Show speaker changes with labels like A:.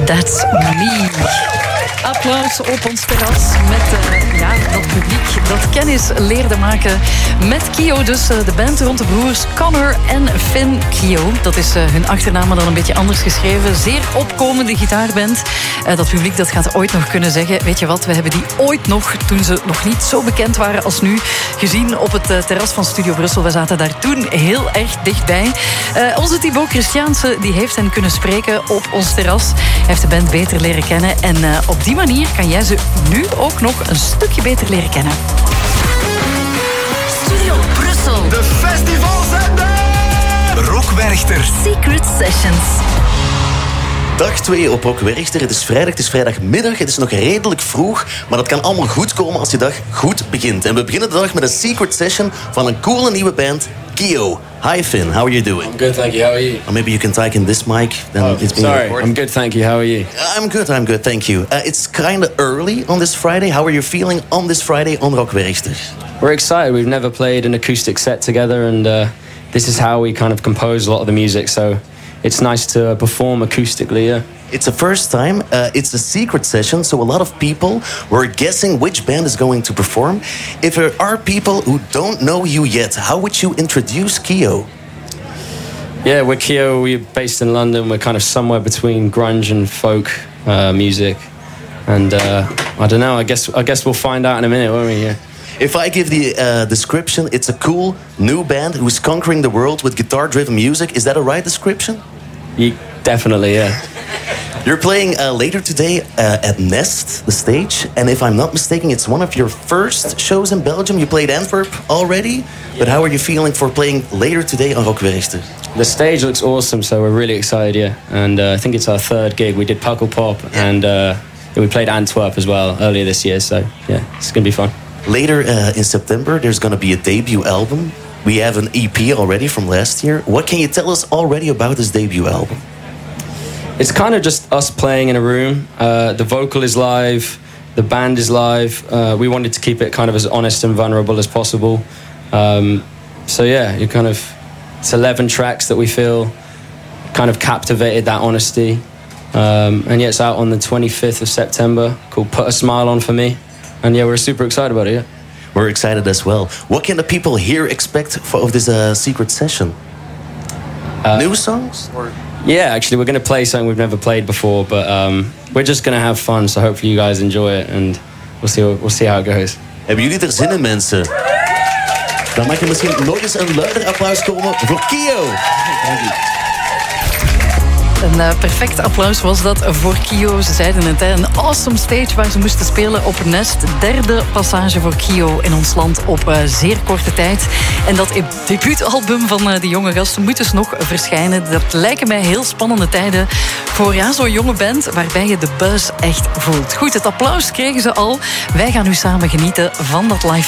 A: That's Me. Applaus op ons terras met dat publiek dat kennis leerde maken met Kio. Dus de band rond de broers Connor en Finn Kio. Dat is hun achternaam, maar dan een beetje anders geschreven. Zeer opkomende gitaarband. Dat publiek dat gaat ooit nog kunnen zeggen, weet je wat, we hebben die ooit nog, toen ze nog niet zo bekend waren als nu, gezien op het terras van Studio Brussel. We zaten daar toen heel erg dichtbij. Onze Thibaut Christiaanse die heeft hen kunnen spreken op ons terras. Hij heeft de band beter leren kennen en op die manier kan jij ze nu ook nog een stukje beter leren kennen.
B: Studio Brussel.
C: De festivalzender. Rock Werchter.
B: Secret Sessions.
D: Dag 2 op Rock Werchter. Het is vrijdag, het is vrijdagmiddag. Het is nog redelijk vroeg, maar dat kan allemaal goed komen als je dag goed begint. En we beginnen de dag met een secret session van een coole nieuwe band, Kio. Hi Finn, how are you doing?
E: I'm good, thank you. How are you?
D: Or maybe you can talk in this mic. Then it's being
E: sorry.
D: recorded.
E: I'm good, thank you. How are you?
D: I'm good, thank you. It's kind of early on this Friday. How are you feeling on this Friday on Rock Werchter?
E: We're excited. We've never played an acoustic set together, and this is how we kind of compose a lot of the music. So it's nice to perform acoustically. Yeah.
D: It's the first time. It's a secret session, so a lot of people were guessing which band is going to perform. If there are people who don't know you yet, how would you introduce Kio?
E: Yeah, we're Kio. We're based in London. We're kind of somewhere between grunge and folk music. And I don't know. I guess we'll find out in a minute, won't we? Yeah.
D: If I give the description, it's a cool new band who's conquering the world with guitar-driven music. Is that a right description?
E: Definitely, yeah.
D: You're playing later today at Nest, the stage. And if I'm not mistaken, it's one of your first shows in Belgium. You played Antwerp already. But how are you feeling for playing later today on Rock Werchter?
E: The stage looks awesome, so we're really excited, yeah. And I think it's our third gig. We did Pukkelpop, and we played Antwerp as well earlier this year. So, yeah, it's going to be fun.
D: Later in September, there's going to be a debut album. We have an EP already from last year. What can you tell us already about this debut album?
E: It's kind of just us playing in a room. The vocal is live. The band is live. We wanted to keep it kind of as honest and vulnerable as possible. So yeah, it's 11 tracks that we feel kind of captivated that honesty. And yeah, it's out on the 25th of September, called Put a Smile On For Me. And yeah, we're super excited about it, yeah.
D: We're excited as well. What can the people here expect of this secret session? New songs? Or?
E: Yeah, actually, we're going to play something we've never played before, but we're just going to have fun. So hopefully you guys enjoy it, and we'll see how it goes.
D: Hebben jullie er zin in, mensen? Dan mag je misschien nog eens een luider applaus komen voor Kio.
A: Een perfect applaus was dat voor Kio. Ze zeiden het, een awesome stage waar ze moesten spelen op Nest. Derde passage voor Kio in ons land op zeer korte tijd. En dat debuutalbum van de jonge gasten moet dus nog verschijnen. Dat lijken mij heel spannende tijden voor zo'n jonge band waarbij je de buzz echt voelt. Goed, het applaus kregen ze al. Wij gaan nu samen genieten van dat live